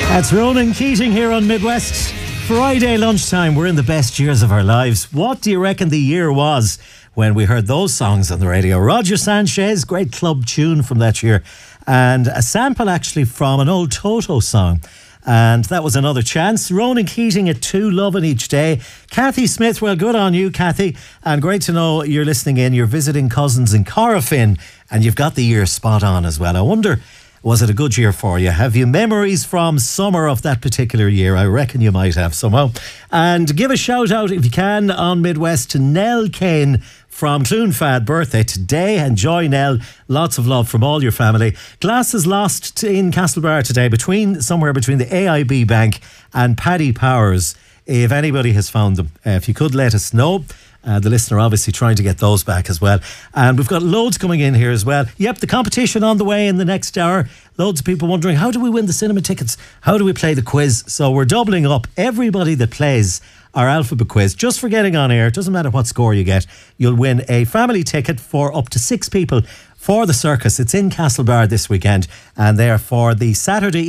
That's Ronan Keating here on Midwest. Friday lunchtime, we're in the best years of our lives. What do you reckon the year was when we heard those songs on the radio? Roger Sanchez, great club tune from that year, and a sample actually from an old Toto song. And that was Another Chance. Ronan Keating at 2, Loving Each Day. Kathy Smith, well, good on you, Kathy. And great to know you're listening in. You're visiting cousins in Corofin, and you've got the year spot on as well. I wonder, was it a good year for you? Have you memories from summer of that particular year? I reckon you might have somehow. And give a shout out, if you can, on Midwest to Nell Kane from Cloonfad, birthday today. Enjoy, Nell. Lots of love from all your family. Glasses lost in Castlebar today, somewhere between the AIB Bank and Paddy Powers. If anybody has found them, if you could let us know. The listener obviously trying to get those back as well. And we've got loads coming in here as well. Yep, the competition on the way in the next hour. Loads of people wondering, how do we win the cinema tickets? How do we play the quiz? So we're doubling up everybody that plays our alphabet quiz. Just for getting on air, doesn't matter what score you get, you'll win a family ticket for up to 6 people for the circus. It's in Castlebar this weekend, and they're for the Saturday